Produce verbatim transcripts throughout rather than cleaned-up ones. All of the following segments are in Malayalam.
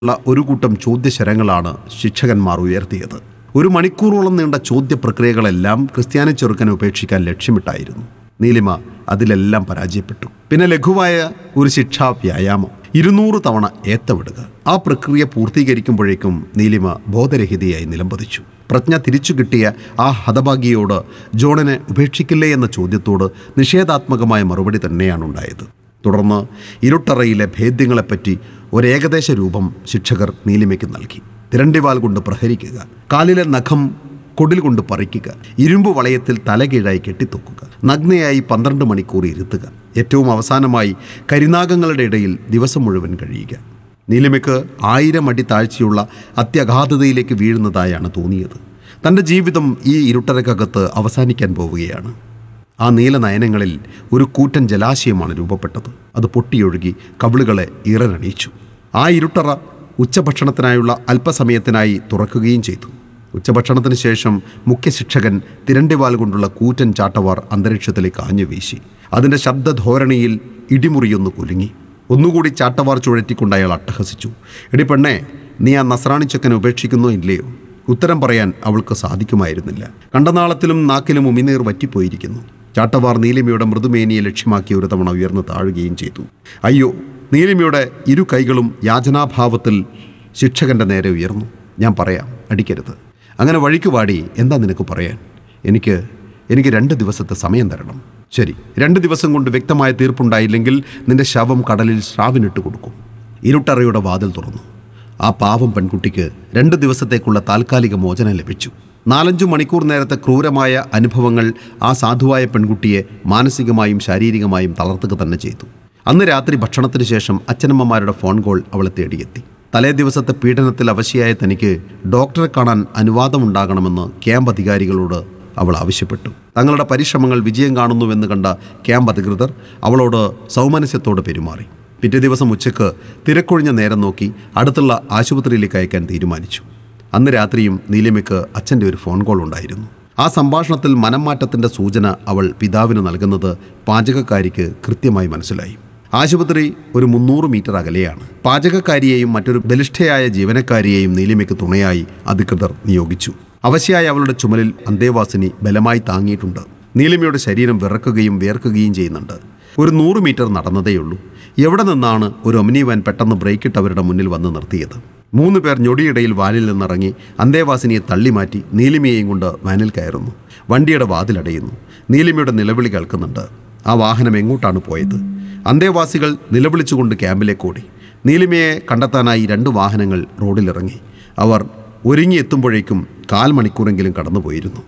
ഉള്ള ഒരു കൂട്ടം ചോദ്യശരങ്ങളാണ് ശിക്ഷകന്മാർ ഉയർത്തിയത്. ഒരു മണിക്കൂറോളം നീണ്ട ചോദ്യ പ്രക്രിയകളെല്ലാം ക്രിസ്ത്യാനി ചെറുക്കനെ ഉപേക്ഷിക്കാൻ ലക്ഷ്യമിട്ടായിരുന്നു. നീലിമ അതിലെല്ലാം പരാജയപ്പെട്ടു. പിന്നെ ലഘുവായ ഒരു ശിക്ഷാ വ്യായാമം, ഇരുന്നൂറ് തവണ ഏത്തവിടുക. ആ പ്രക്രിയ പൂർത്തീകരിക്കുമ്പോഴേക്കും നീലിമ ബോധരഹിതയായി നിലംപതിച്ചു. പ്രജ്ഞ തിരിച്ചു കിട്ടിയ ആ ഹതഭാഗിയോട് ജോണിനെ ഉപേക്ഷിക്കില്ലേ എന്ന ചോദ്യത്തോട് നിഷേധാത്മകമായ മറുപടി തന്നെയാണ് ഉണ്ടായത്. തുടർന്ന് ഇരുട്ടറയിലെ ഭേദ്യങ്ങളെപ്പറ്റി ഒരേകദേശ രൂപം ശിക്ഷകർ നീലിമയ്ക്ക് നൽകി. തിരണ്ടിവാൽ കൊണ്ട് പ്രഹരിക്കുക, കാലിലെ നഖം കൊടിൽ കൊണ്ട് പറിക്കുക, ഇരുമ്പ് വളയത്തിൽ തലകീഴായി കെട്ടിത്തൂക്കുക, നഗ്നയായി പന്ത്രണ്ട് മണിക്കൂർ ഇരുത്തുക, ഏറ്റവും അവസാനമായി കരിനാഗങ്ങളുടെ ഇടയിൽ ദിവസം മുഴുവൻ കഴിയുക. നീലിമയ്ക്ക് ആയിരം അടി താഴ്ചയുള്ള അത്യഗാധതയിലേക്ക് വീഴുന്നതായാണ് തോന്നിയത്. തൻ്റെ ജീവിതം ഈ ഇരുട്ടറക്കകത്ത് അവസാനിക്കാൻ പോവുകയാണ്. ആ നീല നയനങ്ങളിൽ ഒരു കൂറ്റൻ ജലാശയമാണ് രൂപപ്പെട്ടത്. അത് പൊട്ടിയൊഴുകി കവിളുകളെ ഈറനണിയിച്ചു. ആ ഇരുട്ടറ ഉച്ചഭക്ഷണത്തിനായുള്ള അല്പസമയത്തിനായി തുറക്കുകയും ചെയ്തു. ഉച്ചഭക്ഷണത്തിന് ശേഷം മുഖ്യ ശിക്ഷകൻ തിരണ്ടിവാൽ കൊണ്ടുള്ള കൂറ്റൻ ചാട്ടവാർ അന്തരീക്ഷത്തിലേക്ക് ആഞ്ഞു വീശി. അതിൻ്റെ ശബ്ദധോരണിയിൽ ഇടിമുറിയൊന്ന് കുലുങ്ങി. ഒന്നുകൂടി ചാട്ടവാർ ചുഴറ്റിക്കൊണ്ട് അയാൾ അട്ടഹസിച്ചു. എടി പെണ്ണേ, നീ ആ നസ്രാണിച്ചക്കനെ ഉപേക്ഷിക്കുന്നോ ഇല്ലയോ? ഉത്തരം പറയാൻ അവൾക്ക് സാധിക്കുമായിരുന്നില്ല. കണ്ടനാളത്തിലും നാക്കിലും ഉമിനീർ വറ്റിപ്പോയിരിക്കുന്നു. ചാട്ടവാർ നീലിമയുടെ മൃദുമേനിയെ ലക്ഷ്യമാക്കി ഒരു തവണ ഉയർന്നു താഴുകയും ചെയ്തു. അയ്യോ! നീലിമയുടെ ഇരു കൈകളും യാചനാഭാവത്തിൽ ശിക്ഷകൻ്റെ നേരെ ഉയർന്നു. ഞാൻ പറയാം, അടിക്കരുത്. അങ്ങനെ വഴിക്ക് വാടി. എന്താ നിനക്ക് പറയാൻ? എനിക്ക് എനിക്ക് രണ്ട് ദിവസത്തെ സമയം തരണം. ശരി, രണ്ട് ദിവസം കൊണ്ട് വ്യക്തമായ തീർപ്പുണ്ടായില്ലെങ്കിൽ നിന്റെ ശവം കടലിൽ സ്രാവിനിട്ട് കൊടുക്കും. ഇരുട്ടറയുടെ വാതിൽ തുറന്നു. ആ പാവം പെൺകുട്ടിക്ക് രണ്ട് ദിവസത്തേക്കുള്ള താൽക്കാലിക മോചനം ലഭിച്ചു. നാലഞ്ചു മണിക്കൂർ നേരത്തെ ക്രൂരമായ അനുഭവങ്ങൾ ആ സാധുവായ പെൺകുട്ടിയെ മാനസികമായും ശാരീരികമായും തളർത്തുക തന്നെ ചെയ്തു. അന്ന് രാത്രി ഭക്ഷണത്തിന് ശേഷം അച്ഛനമ്മമാരുടെ ഫോൺ കോൾ അവളെ തേടിയെത്തി. തലേ ദിവസത്തെ പീഡനത്തിൽ അവശയായ തനിക്ക് ഡോക്ടറെ കാണാൻ അനുവാദമുണ്ടാകണമെന്ന് ക്യാമ്പ് അധികാരികളോട് അവൾ ആവശ്യപ്പെട്ടു. തങ്ങളുടെ പരിശ്രമങ്ങൾ വിജയം കാണുന്നുവെന്ന് കണ്ട ക്യാമ്പ് അധികൃതർ അവളോട് സൗമനസ്യത്തോട് പെരുമാറി. പിറ്റേ ദിവസം ഉച്ചയ്ക്ക് തിരക്കൊഴിഞ്ഞ നേരം നോക്കി അടുത്തുള്ള ആശുപത്രിയിലേക്ക് അയക്കാൻ തീരുമാനിച്ചു. അന്ന് രാത്രിയും നീലിമയ്ക്ക് അച്ഛൻ്റെ ഒരു ഫോൺ കോൾ ഉണ്ടായിരുന്നു. ആ സംഭാഷണത്തിൽ മനംമാറ്റത്തിൻ്റെ സൂചന അവൾ പിതാവിന് നൽകുന്നത് പാചകക്കാരിക്ക് കൃത്യമായി മനസ്സിലായി. ആശുപത്രി ഒരു മുന്നൂറ് മീറ്റർ അകലെയാണ്. പാചകക്കാരിയെയും മറ്റൊരു ബലിഷ്ഠയായ ജീവനക്കാരിയെയും നീലിമയ്ക്ക് തുണയായി അധികൃതർ നിയോഗിച്ചു. അവശയായ അവളുടെ ചുമലിൽ അന്തേവാസിനി ബലമായി താങ്ങിയിട്ടുണ്ട്. നീലിമയുടെ ശരീരം വിറക്കുകയും വിയർക്കുകയും ചെയ്യുന്നുണ്ട്. ഒരു നൂറ് മീറ്റർ നടന്നതേയുള്ളൂ. എവിടെ നിന്നാണ് ഒരു ഒമിനി വാൻ പെട്ടെന്ന് ബ്രേക്കിട്ട് അവരുടെ മുന്നിൽ വന്ന് നിർത്തിയത്. മൂന്ന് പേർ ഞൊടിയിടയിൽ വാനിൽ നിന്നിറങ്ങി അന്തേവാസിനിയെ തള്ളിമാറ്റി നീലിമയെയും കൊണ്ട് വാനിൽ കയറുന്നു. വണ്ടിയുടെ വാതിലടയുന്നു. നീലിമയുടെ നിലവിളി കേൾക്കുന്നുണ്ട്. ആ വാഹനം എങ്ങോട്ടാണ് പോയത്? അന്തേവാസികൾ നിലവിളിച്ചുകൊണ്ട് ക്യാമ്പിലേക്ക് ഓടി. നീലിമയെ കണ്ടെത്താനായി രണ്ട് വാഹനങ്ങൾ റോഡിലിറങ്ങി. അവർ ഒരുങ്ങിയെത്തുമ്പോഴേക്കും കാൽ മണിക്കൂറെങ്കിലും കടന്നുപോയിരുന്നു.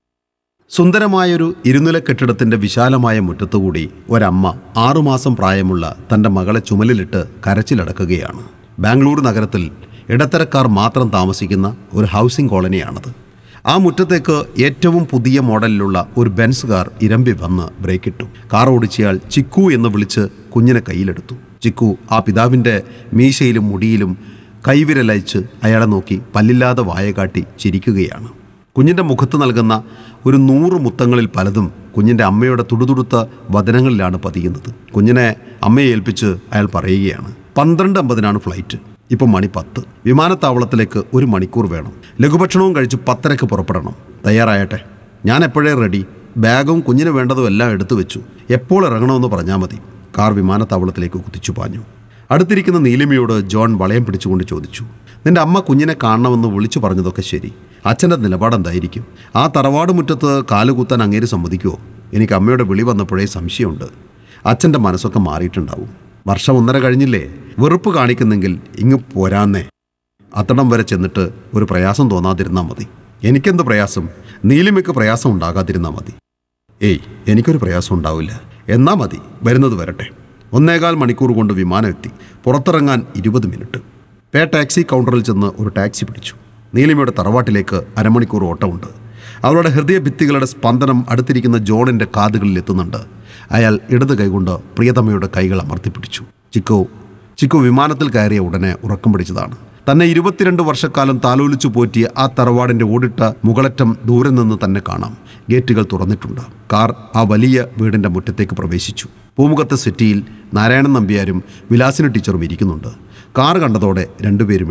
സുന്ദരമായൊരു ഇരുനില കെട്ടിടത്തിൻ്റെ വിശാലമായ മുറ്റത്തുകൂടി ഒരമ്മ ആറുമാസം പ്രായമുള്ള തൻ്റെ മകളെ ചുമലിലിട്ട് കരച്ചിലടക്കുകയാണ്. ബാംഗ്ലൂർ നഗരത്തിൽ ഇടത്തരക്കാർ മാത്രം താമസിക്കുന്ന ഒരു ഹൗസിംഗ് കോളനിയാണത്. ആ മുറ്റത്തേക്ക് ഏറ്റവും പുതിയ മോഡലിലുള്ള ഒരു ബെൻസ് കാർ ഇരമ്പി വന്ന് ബ്രേക്കിട്ടു. കാർ ഓടിച്ചയാൾ ചിക്കു എന്ന് വിളിച്ച് കുഞ്ഞിനെ കയ്യിലെടുത്തു. ചിക്കു ആ പിതാവിൻ്റെ മീശയിലും മുടിയിലും കൈവിരലയച്ച് അയാളെ നോക്കി പല്ലില്ലാതെ വായ കാട്ടി ചിരിക്കുകയാണ്. കുഞ്ഞിൻ്റെ മുഖത്ത് നൽകുന്ന ഒരു നൂറ് മുത്തങ്ങളിൽ പലതും കുഞ്ഞിൻ്റെ അമ്മയുടെ തുടുതുടുത്ത വദനങ്ങളിലാണ് പതിയുന്നത്. കുഞ്ഞിനെ അമ്മയെ ഏൽപ്പിച്ച് അയാൾ പറയുകയാണ്, പന്ത്രണ്ട് അമ്പതിനാണ് ഫ്ലൈറ്റ്. ഇപ്പം മണി പത്ത്. വിമാനത്താവളത്തിലേക്ക് ഒരു മണിക്കൂർ വേണം. ലഘുഭക്ഷണവും കഴിച്ച് പത്തരക്ക് പുറപ്പെടണം. തയ്യാറായട്ടെ? ഞാൻ എപ്പോഴേ റെഡി. ബാഗും കുഞ്ഞിന് വേണ്ടതും എല്ലാം എടുത്തു വെച്ചു. എപ്പോൾ ഇറങ്ങണമെന്ന് പറഞ്ഞാൽ മതി. കാർ വിമാനത്താവളത്തിലേക്ക് കുതിച്ചു പാഞ്ഞു. അടുത്തിരിക്കുന്ന നീലിമയോട് ജോൺ വളയം പിടിച്ചുകൊണ്ട് ചോദിച്ചു, നിന്റെ അമ്മ കുഞ്ഞിനെ കാണണമെന്ന് വിളിച്ചു പറഞ്ഞതൊക്കെ ശരി. അച്ഛൻ്റെ നിലപാടെന്തായിരിക്കും? ആ തറവാട് മുറ്റത്ത് കാലുകുത്താൻ അങ്ങേര് സമ്മതിക്കുമോ? എനിക്ക് അമ്മയുടെ വിളി വന്നപ്പോഴേ സംശയമുണ്ട്. അച്ഛൻ്റെ മനസ്സൊക്കെ മാറിയിട്ടുണ്ടാവും. വർഷം ഒന്നര കഴിഞ്ഞില്ലേ? വെറുപ്പ് കാണിക്കുന്നെങ്കിൽ ഇങ്ങ് പോരാന്നേ. അത്തടം വരെ ചെന്നിട്ട് ഒരു പ്രയാസം തോന്നാതിരുന്നാൽ മതി. എനിക്കെന്ത് പ്രയാസം? നീലിമയ്ക്ക് പ്രയാസം ഉണ്ടാകാതിരുന്നാൽ മതി. ഏയ്, എനിക്കൊരു പ്രയാസം ഉണ്ടാവില്ല. എന്നാ മതി, വരുന്നത് വരട്ടെ. ഒന്നേകാൽ മണിക്കൂർ കൊണ്ട് വിമാനം എത്തി. പുറത്തിറങ്ങാൻ ഇരുപത് മിനിറ്റ്. പേ ടാക്സി കൗണ്ടറിൽ ചെന്ന് ഒരു ടാക്സി പിടിച്ചു. നീലിമയുടെ തറവാട്ടിലേക്ക് അരമണിക്കൂർ ഓട്ടമുണ്ട്. അവളുടെ ഹൃദയഭിത്തികളുടെ സ്പന്ദനം അടുത്തിരിക്കുന്ന ജോണിൻ്റെ കാതുകളിൽ എത്തുന്നുണ്ട്. അയാൾ ഇടത് കൈകൊണ്ട് പ്രിയതമയുടെ കൈകൾ അമർത്തിപ്പിടിച്ചു. ചിക്കു ചിക്കു വിമാനത്തിൽ കയറിയ ഉടനെ ഉറക്കം പിടിച്ചതാണ്. തന്നെ ഇരുപത്തിരണ്ട് വർഷക്കാലം താലോലിച്ചു പോറ്റിയ ആ തറവാടിൻ്റെ ഓടിട്ട മുകളറ്റം ദൂരെ നിന്ന് തന്നെ കാണാം. ഗേറ്റുകൾ തുറന്നിട്ടുണ്ട്. കാർ ആ വലിയ വീടിൻ്റെ മുറ്റത്തേക്ക് പ്രവേശിച്ചു. പൂമുഖത്തെ സെറ്റിയിൽ നാരായണൻ നമ്പ്യാരും വിലാസിനി ടീച്ചറും ഇരിക്കുന്നുണ്ട്. കാറ് കണ്ടതോടെ രണ്ടുപേരും